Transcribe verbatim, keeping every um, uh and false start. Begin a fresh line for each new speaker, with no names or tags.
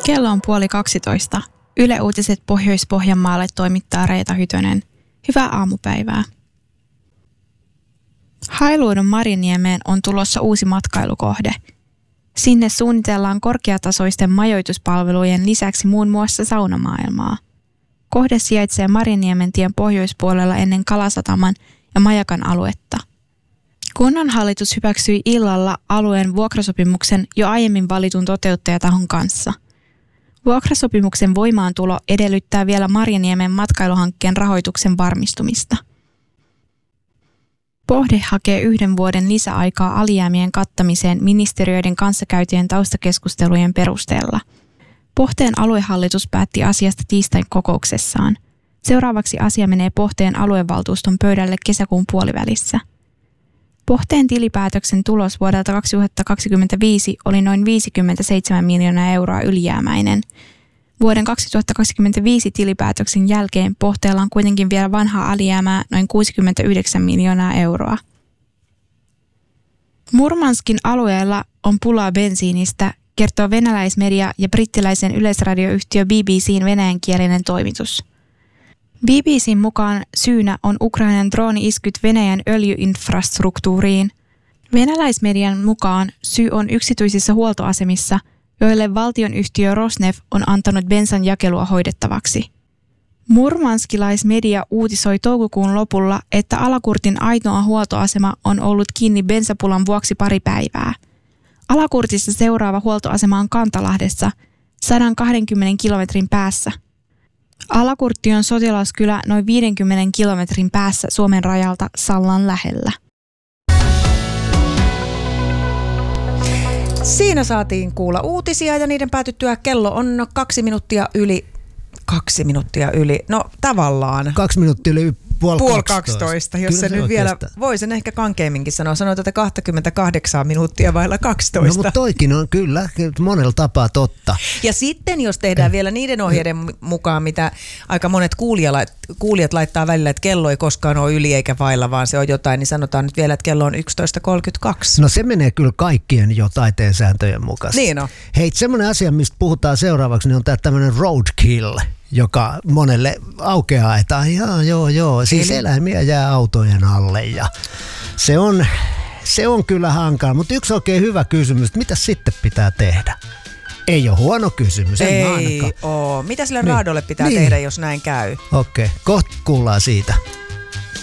Kello on puoli kaksitoista. Yle Uutiset Pohjois-Pohjanmaalle toimittaa Reeta Hytönen. Hyvää aamupäivää. Hailuodon Marjaniemeen on tulossa uusi matkailukohde. Sinne suunnitellaan korkeatasoisten majoituspalvelujen lisäksi muun muassa saunamaailmaa. Kohde sijaitsee Marjaniementien pohjoispuolella ennen Kalasataman ja Majakan aluetta. Kunnanhallitus hyväksyi illalla alueen vuokrasopimuksen jo aiemmin valitun toteuttajatahon kanssa. Vuokrasopimuksen voimaantulo edellyttää vielä Marjaniemen matkailuhankkeen rahoituksen varmistumista. Pohde hakee yhden vuoden lisäaikaa alijäämien kattamiseen ministeriöiden kanssa käytyjen taustakeskustelujen perusteella. Pohteen aluehallitus päätti asiasta tiistain kokouksessaan. Seuraavaksi asia menee Pohteen aluevaltuuston pöydälle kesäkuun puolivälissä. Pohteen tilipäätöksen tulos vuodelta kaksituhattakaksikymmentäviisi oli noin viisikymmentäseitsemän miljoonaa euroa ylijäämäinen. Vuoden kaksituhattakaksikymmentäviisi tilipäätöksen jälkeen Pohteella on kuitenkin vielä vanhaa alijäämää noin kuusikymmentäyhdeksän miljoonaa euroa. Murmanskin alueella on pulaa bensiinistä, kertoo venäläismedia ja brittiläisen yleisradioyhtiö B B C:n venäjänkielinen toimitus. B B C:n mukaan syynä on Ukrainan drooni-iskyt Venäjän öljyinfrastruktuuriin. Venäläismedian mukaan syy on yksityisissä huoltoasemissa, joille valtionyhtiö Rosneft on antanut bensan jakelua hoidettavaksi. Murmanskilaismedia uutisoi toukokuun lopulla, että Alakurtin ainoa huoltoasema on ollut kiinni bensapulan vuoksi pari päivää. Alakurtissa seuraava huoltoasema on Kantalahdessa, sata kaksikymmentä kilometrin päässä. Alakurtti on sotilaskylä noin viidenkymmenen kilometrin päässä Suomen rajalta Sallan lähellä.
Siinä saatiin kuulla uutisia ja niiden päätyttyä kello on kaksi minuuttia yli, kaksi minuuttia yli, no tavallaan.
Kaksi minuuttia yli puoli,
puoli
kaksitoista.
kaksitoista, jos se, se nyt vielä, voi sen ehkä kankeamminkin sanoa, sanoa tätä kaksikymmentäkahdeksan minuuttia vailla kaksitoista.
No mutta toikin on kyllä monella tapaa totta.
Ja sitten jos tehdään vielä niiden ohjeiden mukaan, mitä aika monet kuulijat, kuulijat laittaa välillä, että kello ei koskaan ole yli eikä vailla, vaan se on jotain, niin sanotaan nyt vielä, että kello on yksitoista kolmekymmentäkaksi.
No se menee kyllä kaikkien jo taiteen sääntöjen mukaisesti.
Niin on.
Hei, semmoinen asia, mistä puhutaan seuraavaksi, niin on tämä tämmöinen roadkill, joka monelle aukeaa, että jaa, joo, joo, siis Eli... eläimiä jää autojen alle ja se on, se on kyllä hankala, mutta yksi oikein hyvä kysymys, että mitä sitten pitää tehdä? Ei ole huono kysymys, en
Ei oo. Mitä sille niin. raadolle pitää
niin.
tehdä, jos näin käy?
Okei, okay. Kohta kuullaan siitä.